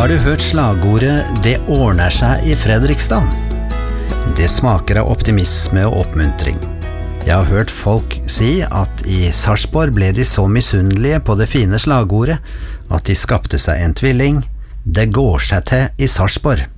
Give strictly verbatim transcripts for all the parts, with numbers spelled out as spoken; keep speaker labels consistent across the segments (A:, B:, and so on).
A: Har du hørt slagordet «Det ordner seg i Fredrikstad»? Det smaker av optimisme og oppmuntring. Jeg har hørt folk si at i Sarpsborg ble de så misunnelige på det fine slagordet at de skapte seg en tvilling. Det går seg til i Sarpsborg.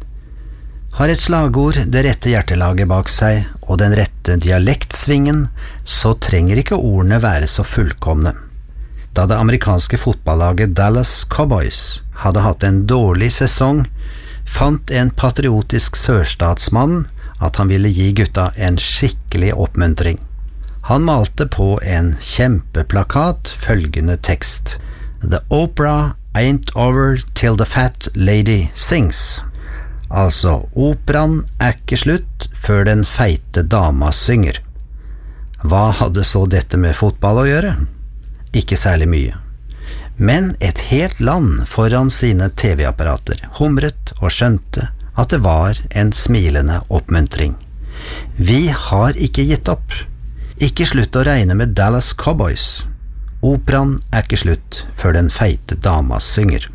A: Har et slagord det rette hjertelaget bak seg og den rette dialektsvingen, så trenger ikke ordene være så fullkomne. Da det amerikanske fotballaget Dallas Cowboys hadde hatt en dårlig sesong, fant en patriotisk sørstatsmann at han ville gi gutta en skikkelig oppmuntring. Han malte på en kjempeplakat følgende tekst: «The opera ain't over till the fat lady sings». Altså, operaen er ikke slutt før den feite dama synger. Hva hadde så dette med fotball å gjøre? Ikke særlig mye. Men et helt land foran sine T V-apparater humret og skjønte at det var en smilende oppmuntring. Vi har ikke gitt opp. Ikke slutt å regne med Dallas Cowboys. Operaen er ikke slutt før den feite dama synger.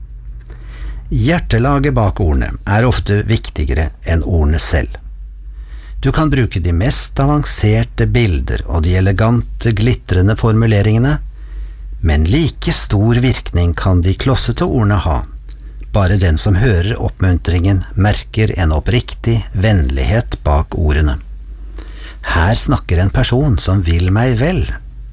A: Hjertelaget bak ordene er ofte viktigere enn ordene selv. Du kan bruke de mest avanserte bilder og de elegante, glitrende formuleringene, men like stor virkning kan de klossete ordene ha. Bare den som hører oppmuntringen merker en oppriktig vennlighet bak ordene. Her snakker en person som vil meg vel.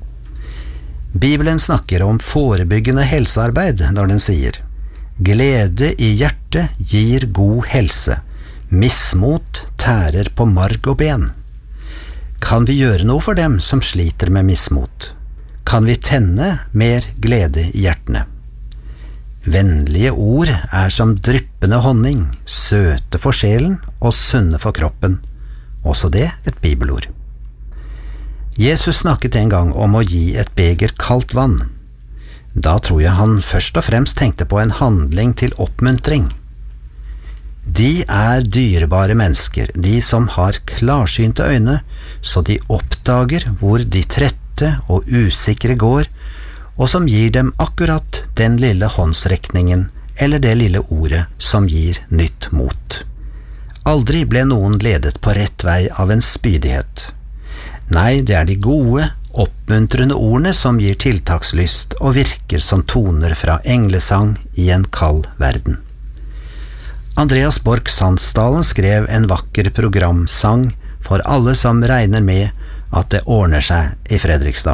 A: Bibelen snakker om forebyggende helsearbeid når den sier: glede i hjertet gir god helse, mismot tærer på marg og ben. Kan vi gjøre noe for dem som sliter med mismot? Kan vi tenne mer glede i hjertene? Vennlige ord er som dryppende honning, søte for sjelen og sunne for kroppen. Også det et bibelord. Jesus snakket en gang om å gi et beger kaldt vann. Da tror jeg han først og fremst tenkte på en handling til oppmuntring. De er dyrebare mennesker, de som har klarsynte øyne, så de oppdager hvor de trette og usikre går, og som gir dem akkurat den lille håndsrekningen eller det lille ordet som gir nytt mot. Aldri ble noen ledet på rett vei av en spydighet. Nei, det er de gode, oppmuntrende ordene som gir tiltakslyst og virker som toner fra englesang i en kald verden. Andreas Borch Sandsdalen skrev en vakker programsang for alle som regner med at det ordner seg i Fredrikstad.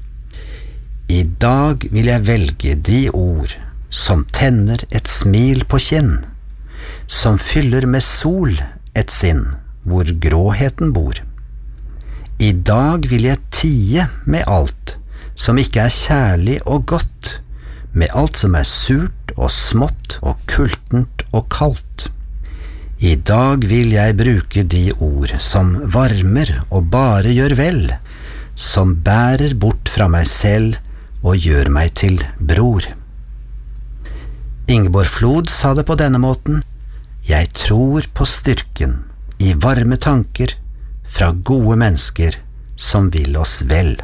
A: I dag vil jeg velge de ord som tenner et smil på kinn, som fyller med sol et sinn hvor gråheten bor. I dag vil jeg tie med alt som ikke er kjærlig og godt, med alt som er surt og smått og kultent og kaldt. I dag vil jeg bruke de ord som varmer og bare gjør vel, som bærer bort fra meg selv og gjør meg til bror. Ingeborg Flod sa det på denne måten: jeg tror på styrken i varme tanker fra gode mennesker som vil oss vel.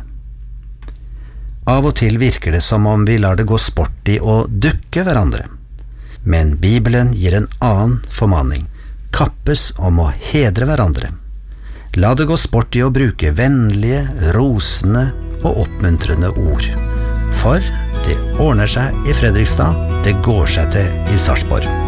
A: Av og til virker det som om vi lar det gå sport i å dukke hverandre. Men Bibelen gir en annen formaning: kappes om å hedre hverandre. La det gå sport i å bruke vennlige, rosende og oppmuntrende ord. For det ordner seg i Fredrikstad, det går seg til i Sarpsborg.